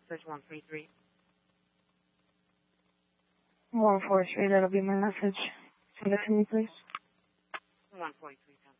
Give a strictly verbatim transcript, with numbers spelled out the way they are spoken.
Search one forty-three. one forty-three, that'll be my message. Send it to me, please. one forty-three,